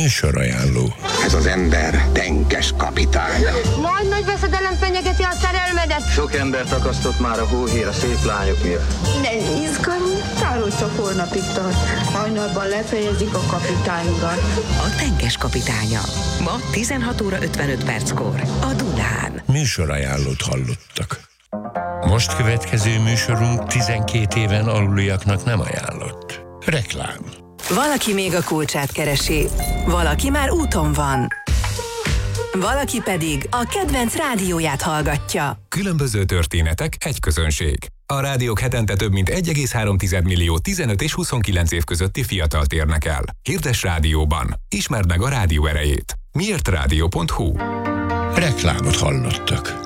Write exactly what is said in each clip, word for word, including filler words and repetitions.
Műsorajánló. Ez az ember tenkes kapitány. Nagy nagy veszedelem fenyegeti a szerelmedet. Sok embert akasztott már a hóhér a szép lányok miatt. De izgalmunktáról csak holnapig tart. Hajnalban lefejezik a kapitány urat. A tenkes kapitánya. Ma tizenhat óra ötvenöt perckor a Dunán. Műsorajánlót hallottak. Most következő műsorunk tizenkét éven aluliaknak nem ajánlott. Reklám. Valaki még a kulcsát keresi, valaki már úton van, valaki pedig a kedvenc rádióját hallgatja. Különböző történetek, egy közönség. A rádiók hetente több mint egy egész három millió tizenöt és huszonkilenc év közötti fiatalt érnek el. Hirdess rádióban. Ismerd meg a rádió erejét. miért rádió pont hu. Reklámot hallottak.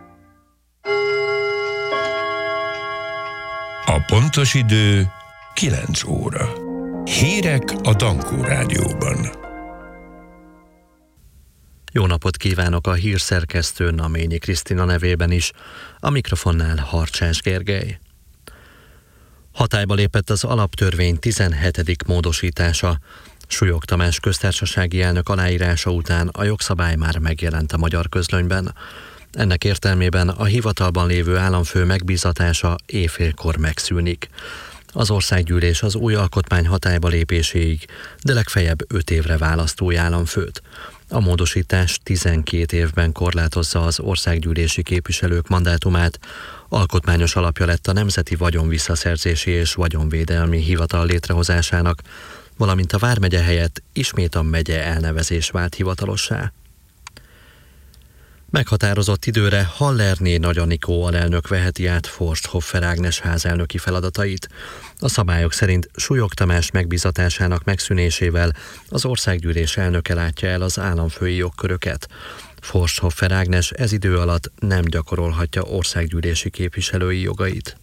A pontos idő kilenc óra. Hírek a Dankó Rádióban. Jó napot kívánok a hírszerkesztő Naményi Krisztina nevében is, a mikrofonnál Harcsás Gergely. Hatályba lépett az alaptörvény tizenhetedik módosítása. Súlyog Tamás köztársasági elnök aláírása után a jogszabály már megjelent a Magyar Közlönyben. Ennek értelmében a hivatalban lévő államfő megbízatása éjfélkor megszűnik. Az országgyűlés az új alkotmány hatályba lépéséig, de legfeljebb öt évre választ új államfőt. A módosítás tizenkét évben korlátozza az országgyűlési képviselők mandátumát, alkotmányos alapja lett a Nemzeti Vagyonvisszaszerzési és Vagyonvédelmi Hivatal létrehozásának, valamint a vármegye helyett ismét a megye elnevezés vált hivatalossá. Meghatározott időre Hallerné Nagy Anikó alelnök veheti át Forsthoffer Ágnes házelnöki feladatait. A szabályok szerint Súlyog Tamás megbízatásának megszűnésével az országgyűlés elnöke látja el az államfői jogköröket. Forsthoffer Ágnes ez idő alatt nem gyakorolhatja országgyűlési képviselői jogait.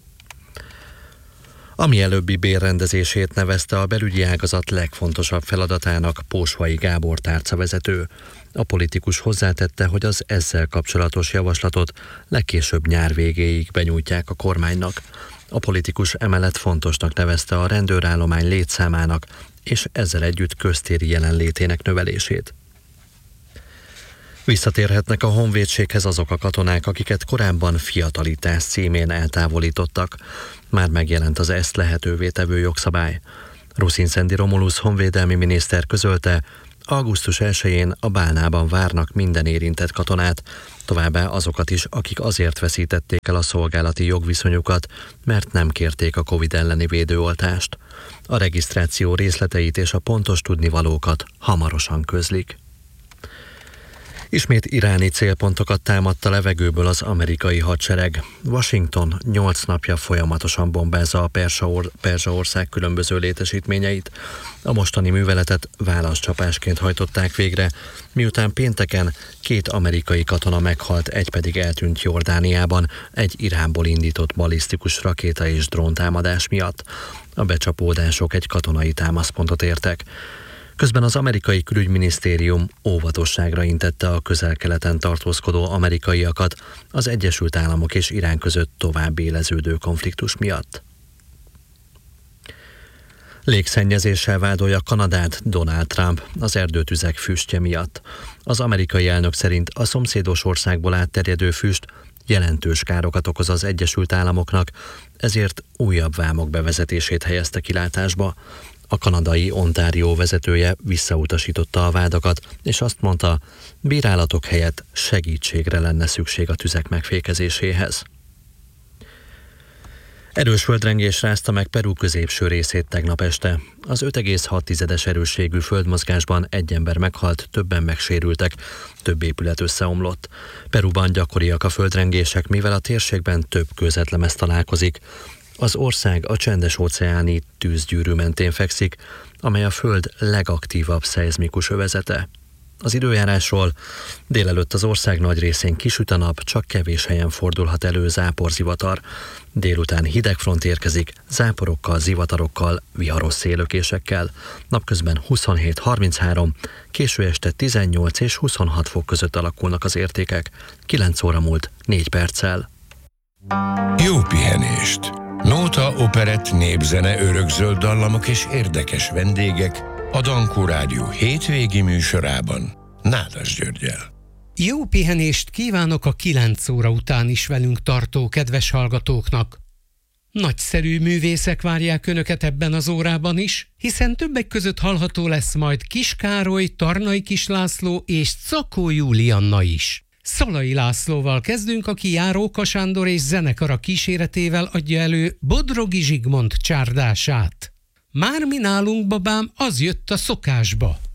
A mielőbbi bérrendezését nevezte a belügyi ágazat legfontosabb feladatának Pósvai Gábor tárcavezető. A politikus hozzátette, hogy az ezzel kapcsolatos javaslatot legkésőbb nyár végéig benyújtják a kormánynak. A politikus emellett fontosnak nevezte a rendőrállomány létszámának és ezzel együtt köztéri jelenlétének növelését. Visszatérhetnek a honvédséghez azok a katonák, akiket korábban fiatalitás címén eltávolítottak. Már megjelent az ezt lehetővé tevő jogszabály. Ruszinszendi Romulusz honvédelmi miniszter közölte, augusztus elsején a Bálnában várnak minden érintett katonát, továbbá azokat is, akik azért veszítették el a szolgálati jogviszonyukat, mert nem kérték a Covid elleni védőoltást. A regisztráció részleteit és a pontos tudnivalókat hamarosan közlik. Ismét iráni célpontokat támadt a levegőből az amerikai hadsereg. Washington nyolc napja folyamatosan bombázza a Perzsaország különböző létesítményeit. A mostani műveletet válaszcsapásként hajtották végre, miután pénteken két amerikai katona meghalt, egy pedig eltűnt Jordániában egy Iránból indított balisztikus rakéta és dróntámadás miatt. A becsapódások egy katonai támaszpontot értek. Közben az amerikai külügyminisztérium óvatosságra intette a közel-keleten tartózkodó amerikaiakat az Egyesült Államok és Irán között tovább éleződő konfliktus miatt. Légszennyezéssel vádolja Kanadát Donald Trump az erdőtüzek füstje miatt. Az amerikai elnök szerint a szomszédos országból átterjedő füst jelentős károkat okoz az Egyesült Államoknak, ezért újabb vámok bevezetését helyezte kilátásba. A kanadai Ontario vezetője visszautasította a vádakat, és azt mondta, bírálatok helyett segítségre lenne szükség a tüzek megfékezéséhez. Erős földrengés rázta meg Peru középső részét tegnap este. Az öt egész hat erősségű földmozgásban egy ember meghalt, többen megsérültek, több épület összeomlott. Peruban gyakoriak a földrengések, mivel a térségben több kőzetlemez találkozik. Az ország a csendes-óceáni tűzgyűrű mentén fekszik, amely a Föld legaktívabb szeizmikus övezete. Az időjárásról: délelőtt az ország nagy részén kisüt a nap, csak kevés helyen fordulhat elő záporzivatar. Délután hidegfront érkezik, záporokkal, zivatarokkal, viharos széllökésekkel. Napközben huszonhét harminchárom, késő este tizennyolc és huszonhat fok között alakulnak az értékek. kilenc óra múlt négy perccel. Jó pihenést! Nóta, operett, népzene, örökzöld dallamok és érdekes vendégek a Dankó Rádió hétvégi műsorában Nádas Györggyel. Jó pihenést kívánok a kilenc óra után is velünk tartó kedves hallgatóknak. Nagyszerű művészek várják Önöket ebben az órában is, hiszen többek között hallható lesz majd Kis Károly, Tarnai Kis László és Czakó Julianna is. Szalai Lászlóval kezdünk, aki Járóka Sándor és zenekara kíséretével adja elő Bodrogi Zsigmond csárdását. Már mi nálunk, babám, az jött a szokásba.